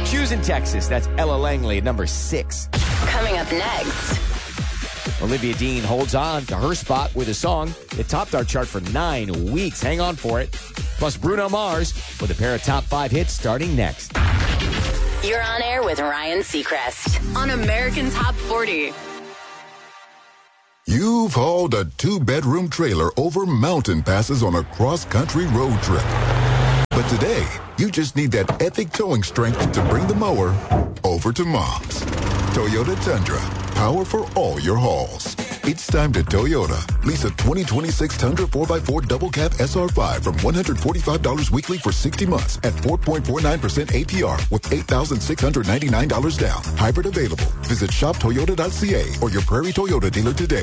Houston, Texas. That's Ella Langley at number 6. Coming up next. Olivia Dean holds on to her spot with a song that topped our chart for 9 weeks. Hang on for it. Plus Bruno Mars with a pair of top 5 hits starting next. You're on air with Ryan Seacrest on American Top 40. You've hauled a 2-bedroom trailer over mountain passes on a cross-country road trip. But today, you just need that epic towing strength to bring the mower over to Mom's. Toyota Tundra, power for all your hauls. It's time to Toyota. Lease a 2026 Tundra 4x4 double cab SR5 from $145 weekly for 60 months at 4.49% APR with $8,699 down. Hybrid available. Visit shoptoyota.ca or your Prairie Toyota dealer today.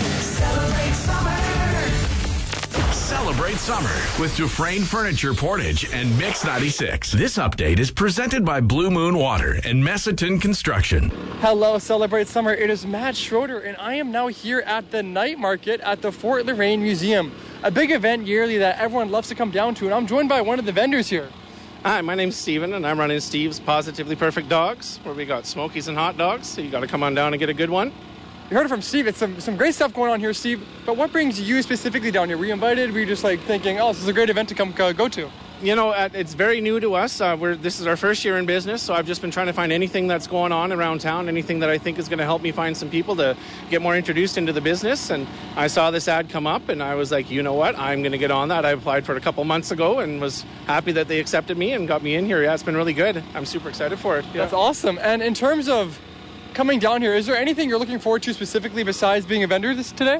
Celebrate summer with Dufresne Furniture Portage and Mix 96. This update is presented by Blue Moon Water and Messiton Construction. Hello, Celebrate Summer. It is Matt Schroeder, and I am now here at the night market at the Fort Lorraine Museum, a big event yearly that everyone loves to come down to, and I'm joined by one of the vendors here. Hi, my name's Steven, and I'm running Steve's Positively Perfect Dogs, where we got smokies and hot dogs, so you got to come on down and get a good one. You heard it from Steve. It's some great stuff going on here, Steve. But what brings you specifically down here? Were you invited? Were you just thinking, oh, this is a great event to come go to? You know, it's very new to us. This is our first year in business, so I've just been trying to find anything that's going on around town, anything that I think is going to help me find some people to get more introduced into the business. And I saw this ad come up, and I was like, you know what? I'm going to get on that. I applied for it a couple months ago and was happy that they accepted me and got me in here. Yeah, it's been really good. I'm super excited for it. Yeah. That's awesome. And in terms of coming down here, is there anything you're looking forward to specifically besides being a vendor today?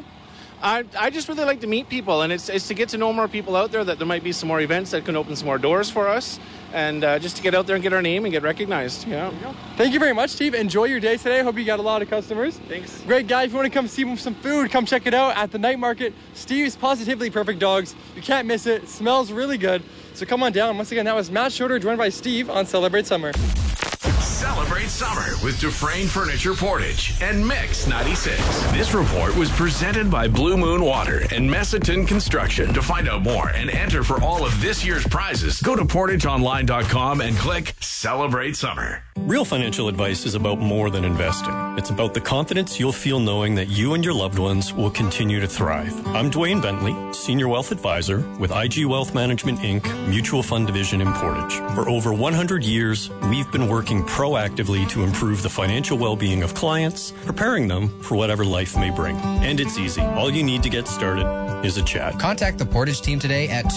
I just really like to meet people, and it's to get to know more people out there, that there might be some more events that can open some more doors for us, and just to get out there and get our name and get recognized. Yeah. Thank you very much, Steve. Enjoy your day today. I hope you got a lot of customers. Thanks. Great guy. If you want to come see some food, come check it out at the night market. Steve's Positively Perfect Dogs. You can't miss it. It smells really good. So come on down. Once again, that was Matt Schroeder joined by Steve on Celebrate Summer. Celebrate summer with Dufresne Furniture Portage and Mix 96. This report was presented by Blue Moon Water and Messiton Construction. To find out more and enter for all of this year's prizes, go to portageonline.com and click Celebrate Summer. Real financial advice is about more than investing. It's about the confidence you'll feel knowing that you and your loved ones will continue to thrive. I'm Dwayne Bentley, Senior Wealth Advisor with IG Wealth Management, Inc., Mutual Fund Division in Portage. For over 100 years, we've been working proactively to improve the financial well-being of clients, preparing them for whatever life may bring. And it's easy. All you need to get started is a chat. Contact the Portage team today at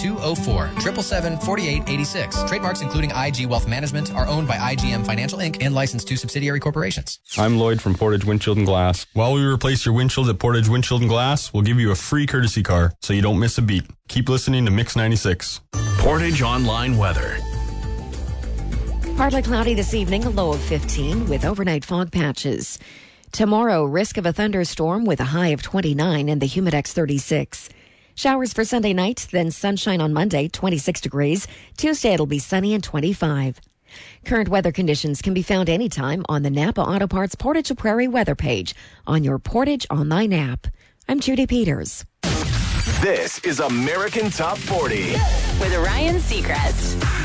204-777-4886. Trademarks including IG Wealth Management are owned by IGM Financial Inc. and licensed to subsidiary corporations. I'm Lloyd from Portage Windshield and Glass. While we replace your windshields at Portage Windshield and Glass, we'll give you a free courtesy car so you don't miss a beat. Keep listening to Mix 96. Portage Online Weather. Partly cloudy this evening, a low of 15 with overnight fog patches. Tomorrow, risk of a thunderstorm with a high of 29 and the Humidex 36. Showers for Sunday night, then sunshine on Monday, 26 degrees. Tuesday, it'll be sunny and 25. Current weather conditions can be found anytime on the Napa Auto Parts Portage to Prairie weather page on your Portage Online app. I'm Judy Peters. This is American Top 40 with Ryan Seacrest.